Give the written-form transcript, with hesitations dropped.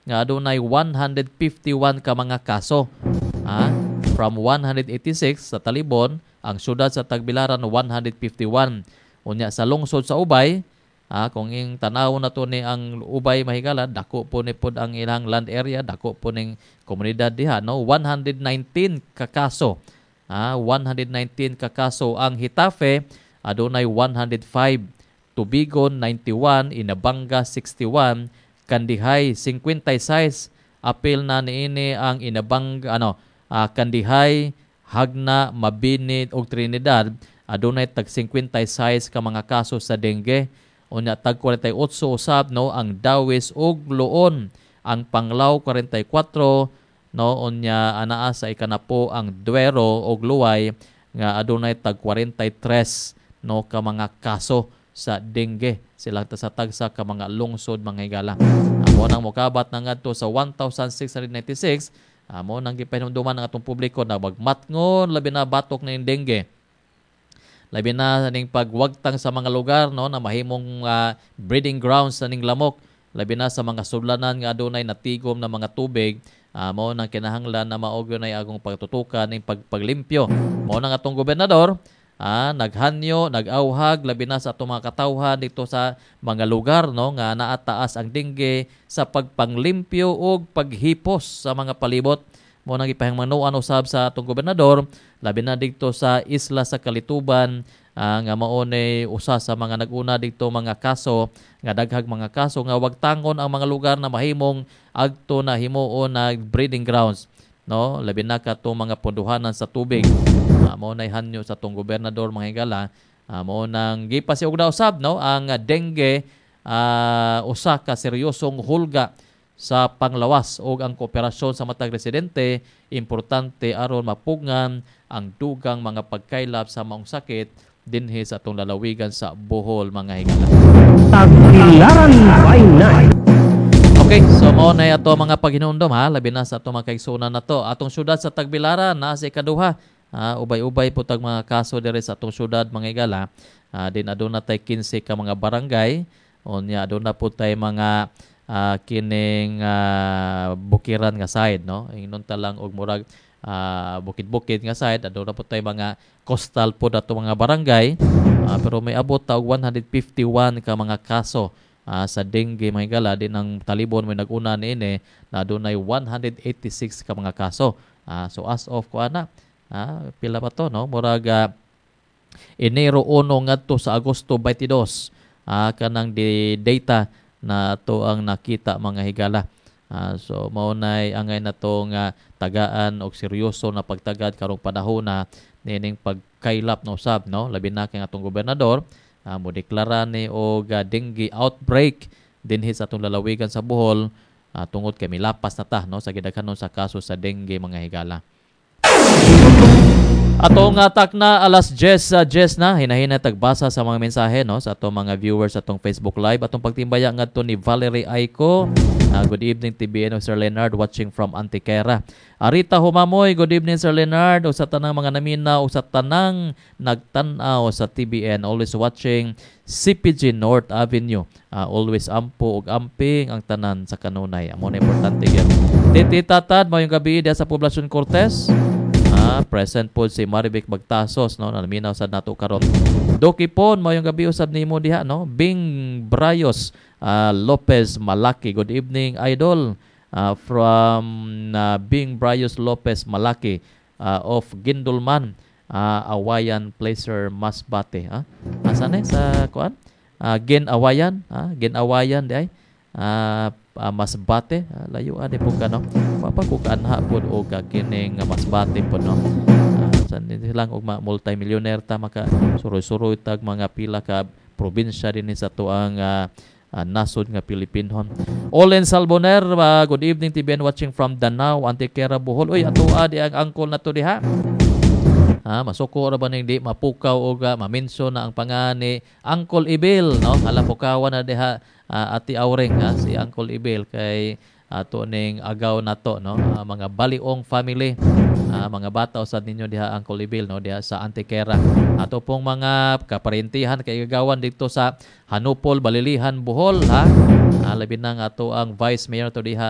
nga adunay 151 ka mga kaso. From 186 sa Talibon, ang syudad sa Tagbilaran 151. Unya sa lungsod sa Ubay, kung yung tanaw na to ni ang Ubay mahigala, dako po ni pod ang ilang land area, dako po ning komunidad diha, no? 119 ka kaso. 119 ka kaso. Ang Hitafe adunay 105, Tubigon 91, Inabanga 61, Kandihay 56. Apil na niini ang Inabanga Kandihay, Hagna, Mabini ug Trinidad adunay tag 56 ka mga kaso sa dengue. Unya tag 48 usab, no, ang Dawis ug Luon. Ang Panglao 44, no, unya anaa sa ikanapo ang Duero ug Luway nga adunay tag 43, no, ka mga kaso sa dengue. Sila sa tagsa ka mga lungsod mga higala. Amo nang mokabat na ngadto sa 1,696. Amo nang gipahinumduman ng atong publiko na magmatngon labi na batok na yung dengue. Labi na ning pagwagtang sa mga lugar, no, na mahimong breeding grounds sa ning lamok. Labi na sa mga sudlanan nga adunay natigom na mga tubig. Mao nang kinahanglan na maogyonay agong pagtutukan ning paglimpyo. Mao nang atong gobernador naghanyo, nag-awhag labi na sa atong mga katawhan dito sa mga lugar, no, nga naataas ang dengue sa pagpanglimpyo o paghipos sa mga palibot. Mo nang ipahingmanuan usab sa atong gobernador labi na dito sa isla sa Kalituban, nga maone usa sa mga naguna dito mga kaso, nga daghag mga kaso nga wag tangon ang mga lugar na mahimong agto na himuon na breeding grounds, no, labi na kato mga punduhanan sa tubig. Mo nay hanyo sa atong gobernador mga higala. Mo nang gipasiugda usab, no, ang dengue usa ka seryosong hulga sa panglawas o ang kooperasyon sa matag residente importante aron mapugngan ang dugang mga pagkaylap sa maong sakit dinhi sa atong lalawigan sa Bohol mga higala. Tagbilaran by night. Okay, so mao na ato mga paghinumdom labi na sa ato mga kaigsunan nato. Atong syudad sa Tagbilaran na sa ikaduha. Ubay-ubay po tag mga kaso diri sa atong syudad mga higala. Din aduna tay 15 ka mga barangay. Unya aduna po tay mga kining bukiran nga side, no, ingnon ta lang og murag bukid-bukid nga side. Aduna po tay mga coastal po dato mga barangay, pero may abot ta og 151 ka mga kaso sa dengue mga higala. Din ang Talibon may naguna niini na adunay 186 ka mga kaso. So as of kuana pila pa to, no, murag Enero 1 ngadto sa Agosto 22 kanang di data na to ang nakita mga higala. So maunay angay na to nga tagaan og seryoso na pagtagad karong panahon na nining pagkaylap no usab, no, labi na kay atong gobernador mo deklara ni og dengue outbreak dinhi sa atong lalawigan sa Bohol tungod kay milapas na ta, no, sa gidaghanon sa kaso sa dengue mga higala. Atong takna alas 10 na hinahina tagbasa sa mga mensahe, no, sa atong mga viewers atong Facebook Live. Atong pagtimbaya ngadto ni Valerie Aiko. Good evening TBN, Sir Leonard watching from Antiquera. Arita Humamoy, good evening Sir Leonard, o sa tanang mga naminaw, o sa tanang nagtanaw sa TBN, always watching CPG North Avenue. Always ampo ug amping ang tanan sa kanunay. Amo na importante gyud. Titi Tatad, mayong gabi diha sa Poblacion Cortez. Present po si Maribek Magtasos, no, naminaw sad nato karon. Doki Pon, mayong gabi usab nimo diha, no. Bing Brayos Lopez Malaki, good evening idol. From Bing Brayos Lopez Malaki of Gindulman, Awayan Placer Masbate. Asan sa kuan? Ginawayan, Ginawayan di ay. Masbate, layo ani po ka, no. Papakukanha po o kakining Masbate po, no. San silang og multi-millionaire ta maka suroy-suroy tag mga pila ka probinsya din sa tuang nasod nga Pilipinon. Olen Salboner, good evening TBN watching from Danao, Antiquera, Bohol. Uy, ato di ang angkol na to diha. Masuko ra ba ning di mapukaw o maminso na ang pangani Uncle Ibil, no? Hala pukawan na diha Ati Aureng, si Uncle Ibil kay ato ning agaw nato, no, mga Baliong family, mga bata usad ninyo diha Uncle Ibil, no, diha sa Antiquera. Ato pong mga kaparentihan kay gagawan dito sa Hanupol, Balilihan, Bohol, labi nang ato ang Vice Mayor to diha